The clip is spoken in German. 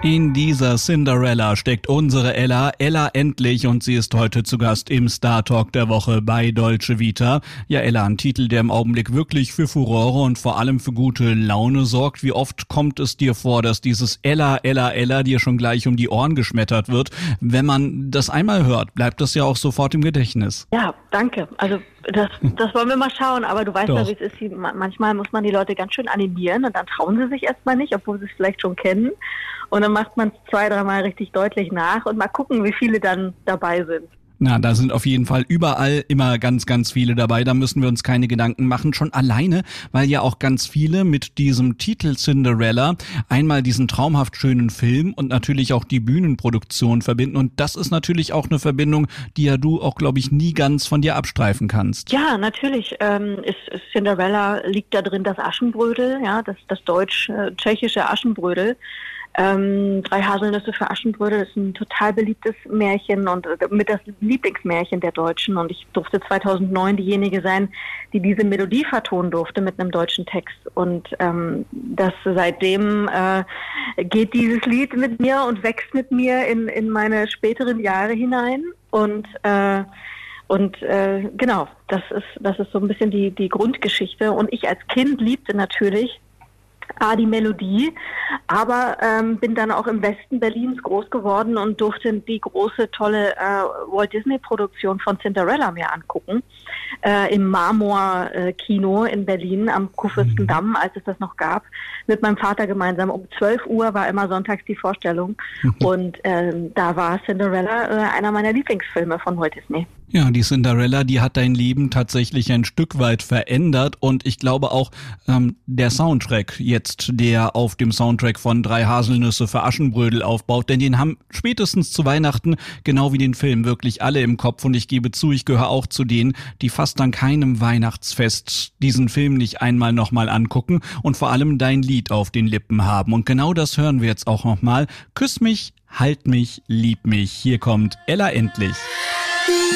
In dieser Cinderella steckt unsere Ella endlich, und sie ist heute zu Gast im Star Talk der Woche bei Dolce Vita. Ja, Ella, ein Titel, der im Augenblick wirklich für Furore und vor allem für gute Laune sorgt. Wie oft kommt es dir vor, dass dieses Ella dir schon gleich um die Ohren geschmettert wird? Wenn man das einmal hört, bleibt das ja auch sofort im Gedächtnis. Ja, danke. Also das wollen wir mal schauen, aber du weißt ja, wie es ist. Manchmal muss man die Leute ganz schön animieren und dann trauen sie sich erstmal nicht, obwohl sie es vielleicht schon kennen. Und dann macht man es 2-3 Mal richtig deutlich nach und mal gucken, wie viele dann dabei sind. Na, da sind auf jeden Fall überall immer ganz, ganz viele dabei. Da müssen wir uns keine Gedanken machen. Schon alleine, weil ja auch ganz viele mit diesem Titel Cinderella einmal diesen traumhaft schönen Film und natürlich auch die Bühnenproduktion verbinden. Und das ist natürlich auch eine Verbindung, die ja du auch, glaube ich, nie ganz von dir abstreifen kannst. Ja, natürlich. Cinderella liegt da drin das Aschenbrödel, ja, das deutsch-tschechische Aschenbrödel. 3 Haselnüsse für Aschenbrödel ist ein total beliebtes Märchen und mit das Lieblingsmärchen der Deutschen. Und ich durfte 2009 diejenige sein, die diese Melodie vertonen durfte mit einem deutschen Text. Und seitdem geht dieses Lied mit mir und wächst mit mir in meine späteren Jahre hinein. Und genau, das ist so ein bisschen die Grundgeschichte. Und ich als Kind liebte natürlich die Melodie, aber bin dann auch im Westen Berlins groß geworden und durfte die große, tolle Walt Disney-Produktion von Cinderella mir angucken, im Marmor-Kino in Berlin am Kurfürstendamm, als es das noch gab, mit meinem Vater gemeinsam. Um 12 Uhr war immer sonntags die Vorstellung und da war Cinderella einer meiner Lieblingsfilme von Walt Disney. Ja, die Cinderella, die hat dein Leben tatsächlich ein Stück weit verändert und ich glaube auch der Soundtrack jetzt, der auf dem Soundtrack von 3 Haselnüsse für Aschenbrödel aufbaut, denn den haben spätestens zu Weihnachten, genau wie den Film, wirklich alle im Kopf und ich gebe zu, ich gehöre auch zu denen, die fast an keinem Weihnachtsfest diesen Film nicht einmal nochmal angucken und vor allem dein Lied auf den Lippen haben und genau das hören wir jetzt auch nochmal. Küss mich, halt mich, lieb mich. Hier kommt Ella endlich.